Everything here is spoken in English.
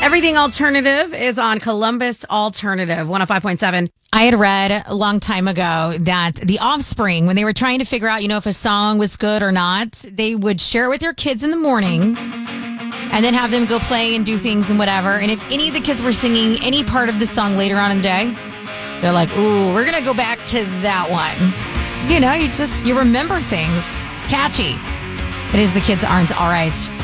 Everything Alternative is on Columbus Alternative 105.7. I had read a long time ago that The Offspring, when they were trying to figure out, if a song was good or not, they would share it with their kids in the morning and then have them go play and do things and whatever. And if any of the kids were singing any part of the song later on in the day, they're like, ooh, we're going to go back to that one. You remember things. Catchy. It is The Kids Aren't All Right.